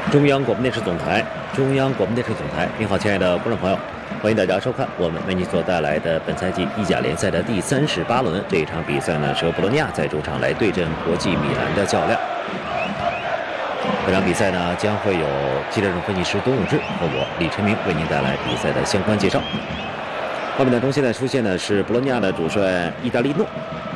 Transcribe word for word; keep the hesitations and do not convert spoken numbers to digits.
中央广播电视总台，中央广播电视总台，您好，亲爱的观众朋友，欢迎大家收看我们为您所带来的本赛季意甲联赛的第三十八轮。这一场比赛呢，是由博洛尼亚在主场来对阵国际米兰的较量。本场比赛呢，将会有记者组分析师董永志和我李晨明为您带来比赛的相关介绍。画面当中现在出现的是博洛尼亚的主帅意大利诺。